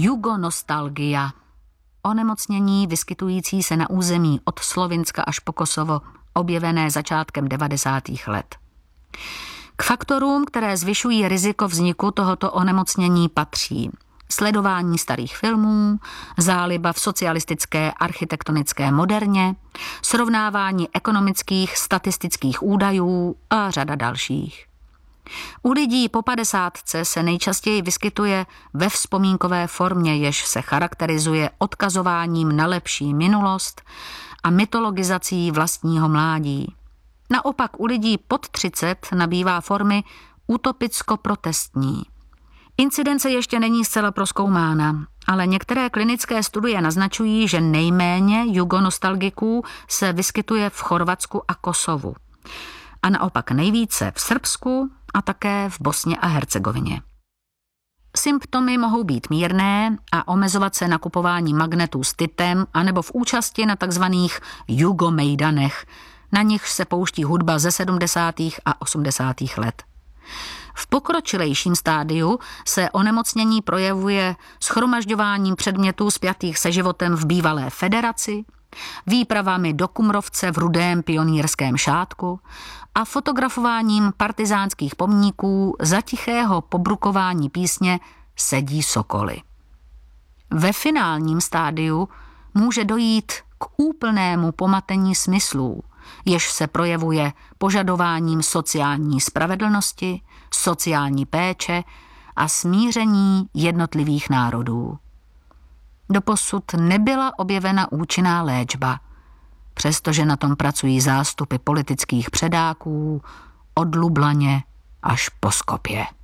Jugonostalgia. Onemocnění vyskytující se na území od Slovinska až po Kosovo, objevené začátkem 90. let. K faktorům, které zvyšují riziko vzniku tohoto onemocnění, patří sledování starých filmů, záliba v socialistické architektonické moderně, srovnávání ekonomických statistických údajů a řada dalších. U lidí po 50 se nejčastěji vyskytuje ve vzpomínkové formě, jež se charakterizuje odkazováním na lepší minulost a mytologizací vlastního mládí. Naopak u lidí pod 30 nabývá formy utopicko-protestní. Incidence ještě není zcela prozkoumána, ale některé klinické studie naznačují, že nejméně jugonostalgiků se vyskytuje v Chorvatsku a Kosovu. A naopak nejvíce v Srbsku a také v Bosně a Hercegovině. Symptomy mohou být mírné a omezovat se na kupování magnetů s titem anebo v účasti na takzvaných jugomejdanech, na nich se pouští hudba ze 70. a 80. let. V pokročilejším stádiu se onemocnění projevuje shromažďováním předmětů spjatých se životem v bývalé federaci, výpravami do Kumrovce v rudém pionýrském šátku a fotografováním partizánských pomníků za tichého pobrukování písně Sedí sokoly. Ve finálním stádiu může dojít k úplnému pomatení smyslů, jež se projevuje požadováním sociální spravedlnosti, sociální péče a smíření jednotlivých národů. Doposud nebyla objevena účinná léčba, přestože na tom pracují zástupy politických předáků od Lublaně až po Skopje.